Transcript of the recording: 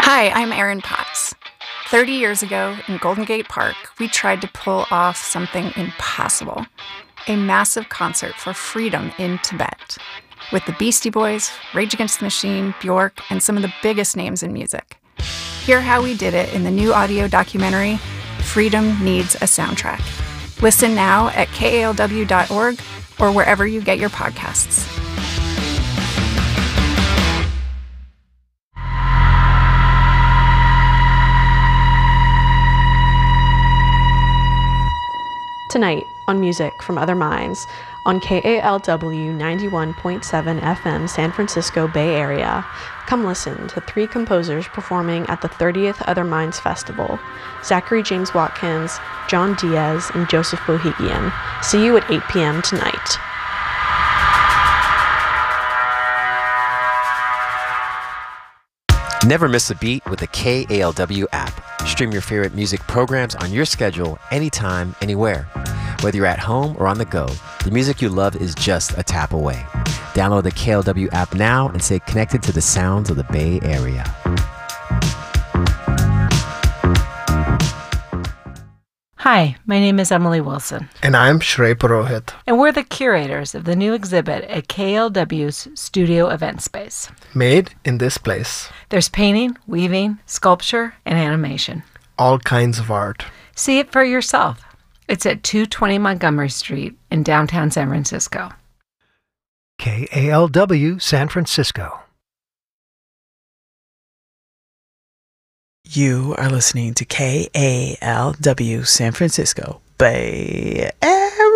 Hi, I'm Erin Potts. 30 years ago in Golden Gate Park, we tried to pull off something impossible. A massive concert for freedom in Tibet. With the Beastie Boys, Rage Against the Machine, Bjork, and some of the biggest names in music. Hear how we did it in the new audio documentary, Freedom Needs a Soundtrack. Listen now at kalw.org or wherever you get your podcasts. Tonight on Music from Other Minds on KALW 91.7 FM San Francisco Bay Area. Come listen to 3 composers performing at the 30th Other Minds Festival: Zachary James Watkins, John Diaz, and Joseph Bohigian. See you at 8 p.m. tonight. Never miss a beat with the KALW app. Stream your favorite music programs on your schedule, anytime, anywhere. Whether you're at home or on the go, the music you love is just a tap away. Download the KALW app now and stay connected to the sounds of the Bay Area. Hi, my name is Emily Wilson. And I'm Shrey Purohit. And we're the curators of the new exhibit at KALW's Studio Event Space. Made in this place. There's painting, weaving, sculpture, and animation. All kinds of art. See it for yourself. It's at 220 Montgomery Street in downtown San Francisco. KALW San Francisco. You are listening to KALW San Francisco Bay Area.